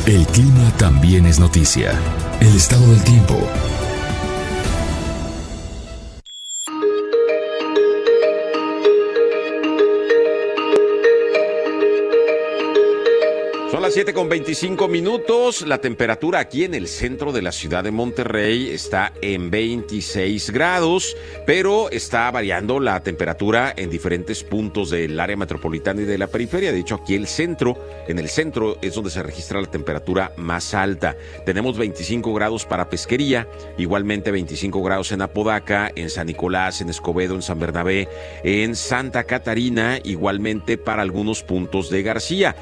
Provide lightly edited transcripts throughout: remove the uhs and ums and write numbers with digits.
El clima también es noticia. El estado del tiempo. Son las 7:25. La temperatura aquí en el centro de la ciudad de Monterrey está en 26 grados, pero está variando la temperatura en diferentes puntos del área metropolitana y de la periferia. De hecho, aquí en el centro es donde se registra la temperatura más alta. Tenemos 25 grados para Pesquería, igualmente 25 grados en Apodaca, en San Nicolás, en Escobedo, en San Bernabé, en Santa Catarina, igualmente para algunos puntos de García.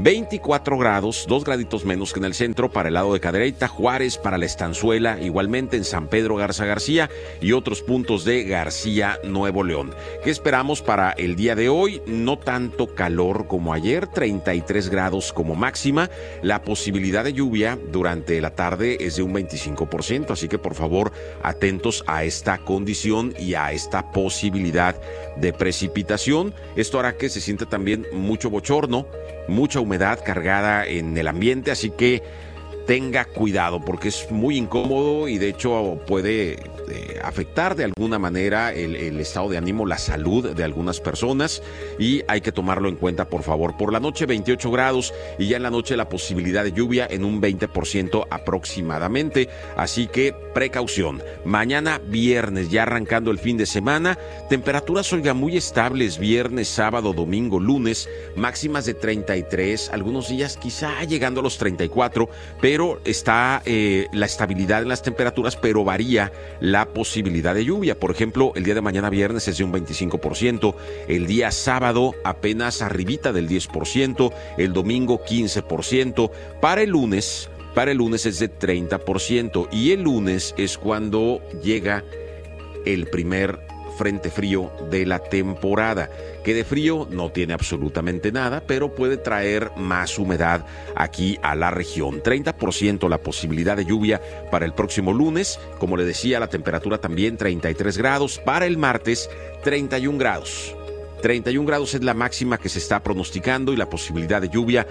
24 grados, 2 graditos menos que en el centro para el lado de Cadereyta, Juárez, para la Estanzuela, igualmente en San Pedro Garza García y otros puntos de García, Nuevo León. ¿Qué esperamos para el día de hoy? No tanto calor como ayer, 33 grados como máxima. La posibilidad de lluvia durante la tarde es de un 25%, así que por favor atentos a esta condición y a esta posibilidad de precipitación. Esto hará que se sienta también mucho bochorno, mucha humedad cargada en el ambiente, así que tenga cuidado porque es muy incómodo y de hecho puede afectar de alguna manera el estado de ánimo, la salud de algunas personas, y hay que tomarlo en cuenta, por favor. Por la noche 28 grados y ya en la noche la posibilidad de lluvia en un 20% aproximadamente, así que precaución. Mañana viernes, ya arrancando el fin de semana, temperaturas, oiga, muy estables, viernes, sábado, domingo, lunes, máximas de 33, algunos días quizá llegando a los 34, pero está la estabilidad en las temperaturas, pero varía la posibilidad de lluvia. Por ejemplo, el día de mañana viernes es de un 25%, el día sábado apenas arribita del 10%, el domingo 15%, para el lunes es de 30%, y el lunes es cuando llega el primer frente frío de la temporada, que de frío no tiene absolutamente nada, pero puede traer más humedad aquí a la región. 30% la posibilidad de lluvia para el próximo lunes. Como le decía, la temperatura también 33 grados. Para el martes, 31 grados. 31 grados es la máxima que se está pronosticando y la posibilidad de lluvia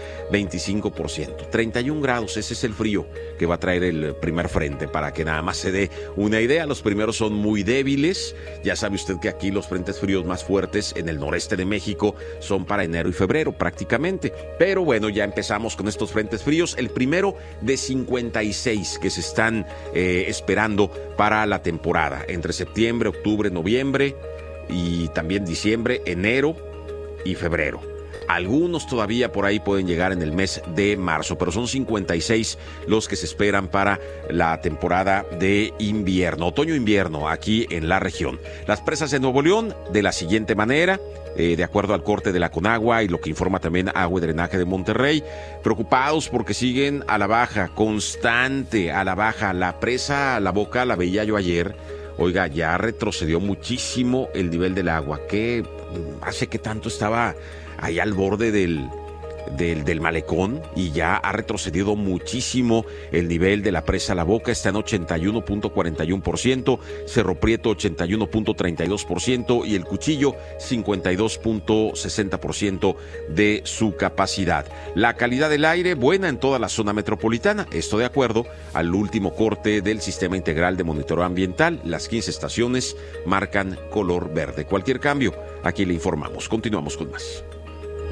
25%. 31 grados, ese es el frío que va a traer el primer frente, para que nada más se dé una idea. Los primeros son muy débiles. Ya sabe usted que aquí los frentes fríos más fuertes en el noreste de México son para enero y febrero prácticamente. Pero bueno, ya empezamos con estos frentes fríos. El primero de 56 que se están esperando para la temporada, entre septiembre, octubre, noviembre, y también diciembre, enero y febrero. Algunos todavía por ahí pueden llegar en el mes de marzo, pero son 56 los que se esperan para la temporada de invierno, otoño-invierno aquí en la región. Las presas de Nuevo León de la siguiente manera, de acuerdo al corte de la Conagua y lo que informa también Agua y Drenaje de Monterrey, preocupados porque siguen a la baja, constante a la baja. La presa La Boca, la veía yo ayer, oiga, ya retrocedió muchísimo el nivel del agua, que hace que tanto estaba ahí al borde del malecón, y ya ha retrocedido muchísimo el nivel de la presa La Boca. Está en 81.41%, Cerro Prieto 81.32% y el Cuchillo 52.60% de su capacidad. La calidad del aire buena en toda la zona metropolitana, esto de acuerdo al último corte del Sistema Integral de Monitoreo Ambiental. Las 15 estaciones marcan color verde. Cualquier cambio, aquí le informamos. Continuamos con más.